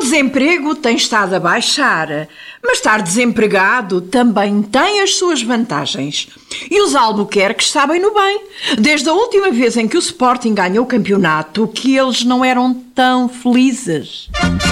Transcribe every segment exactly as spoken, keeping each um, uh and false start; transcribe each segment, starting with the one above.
desemprego tem estado a baixar, mas estar desempregado também tem as suas vantagens. E os Albuquerques sabem no bem. Desde a última vez em que o Sporting ganhou o campeonato, que eles não eram tão felizes.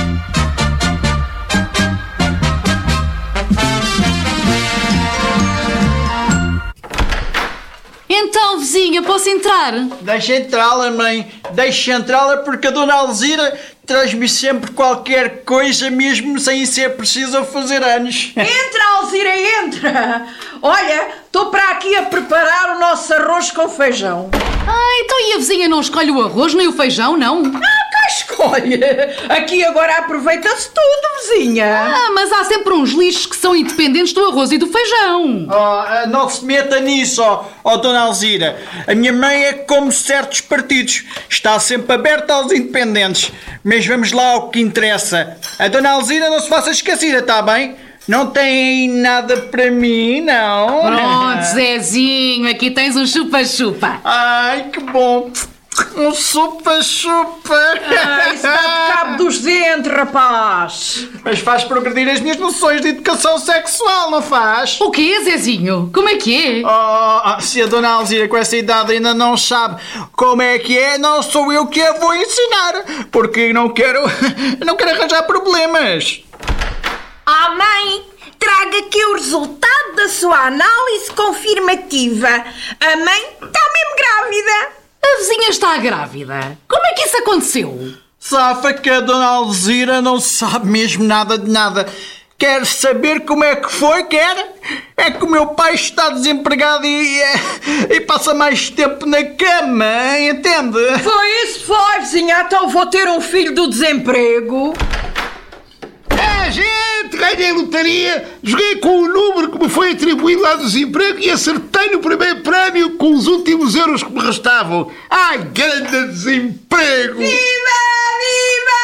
Então, vizinha, posso entrar? Deixa entrá-la, mãe. Deixa entrá-la porque a dona Alzira traz-me sempre qualquer coisa, mesmo sem ser preciso fazer anos. Entra, Alzira, entra! Olha, estou para aqui a preparar o nosso arroz com feijão. Ah, então e a vizinha não escolhe o arroz nem o feijão, não? Ah, cá escolhe! Aqui agora aproveita-se tudo, vizinha. Ah, mas há sempre uns lixos que são independentes do arroz e do feijão. Oh, não se meta nisso, ó oh, oh, dona Alzira. A minha mãe é como certos partidos. Está sempre aberta aos independentes. Mas vamos lá ao que interessa. A dona Alzira não se faça esquecida, está bem? Não tem nada para mim, não? Pronto, Zezinho, aqui tens um chupa-chupa. Ai, que bom. Um chupa-chupa. Ah, isso dá de cabo dos dentes, rapaz. Mas faz progredir as minhas noções de educação sexual, não faz? O quê, Zezinho? Como é que é? Oh, se a dona Alzira com essa idade ainda não sabe como é que é, não sou eu que a vou ensinar. Porque não quero, não quero arranjar problemas. Oh, mãe, traga aqui o resultado da sua análise confirmativa. A mãe está mesmo grávida. A vizinha está grávida. Como é que isso aconteceu? Safa que a dona Alzira não sabe mesmo nada de nada. Quer saber como é que foi? Quer? É que o meu pai está desempregado e, e passa mais tempo na cama, entende? Foi isso, foi, vizinha. Então vou ter um filho do desemprego. É, gente, ganhei lotaria, joguei com o número que me foi atribuído lá do desemprego e acertei no primeiro prémio com os últimos euros que me restavam. Ai, grande desemprego! Viva, viva!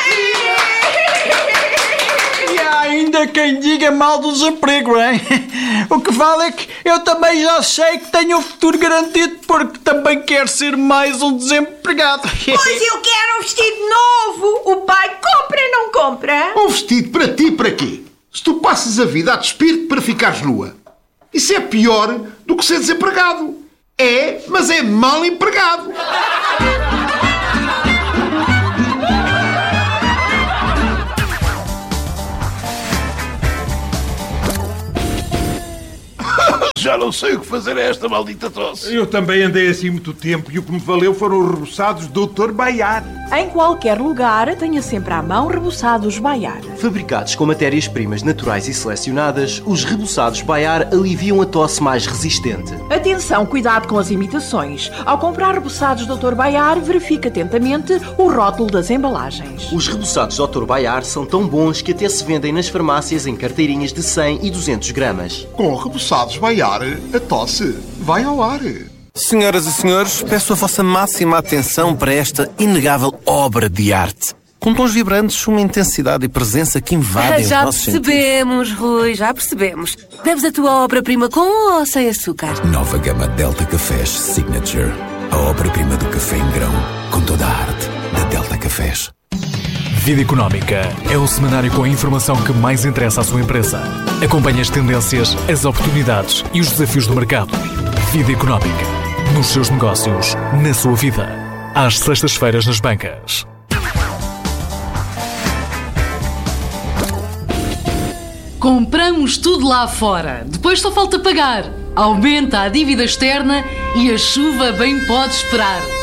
E há ainda quem diga mal do desemprego, hein? O que vale é que eu também já sei que tenho o futuro garantido porque também quero ser mais um desempregado. Pois eu quero um vestido novo. O pai compra, não compra? Um vestido para ti para quê? Se tu passas a vida a despir-te para ficares nua. Isso é pior do que ser desempregado. É, mas é mal empregado. Já não sei o que fazer a esta maldita tosse. Eu também andei assim muito tempo e o que me valeu foram os reboçados doutor Baiar. Em qualquer lugar, tenha sempre à mão reboçados Baiar. Fabricados com matérias-primas naturais e selecionadas, os reboçados Baiar aliviam a tosse mais resistente. Atenção, cuidado com as imitações. Ao comprar reboçados doutor Baiar, verifique atentamente o rótulo das embalagens. Os reboçados doutor Baiar são tão bons que até se vendem nas farmácias em carteirinhas de cem e duzentos gramas. Com reboçados Baiar, a tosse vai ao ar. Senhoras e senhores, peço a vossa máxima atenção para esta inegável obra de arte. Com tons vibrantes, uma intensidade e presença que invadem já os nossos sentidos. Já percebemos, Rui, já percebemos. Bebes a tua obra-prima com ou sem açúcar? Nova gama Delta Cafés Signature. A obra-prima do café em grão, com toda a arte da Delta Cafés. Vida Económica é o semanário com a informação que mais interessa à sua empresa. Acompanhe as tendências, as oportunidades e os desafios do mercado. Vida Económica. Nos seus negócios, na sua vida. Às sextas-feiras nas bancas. Compramos tudo lá fora. Depois só falta pagar. Aumenta a dívida externa e a chuva bem pode esperar.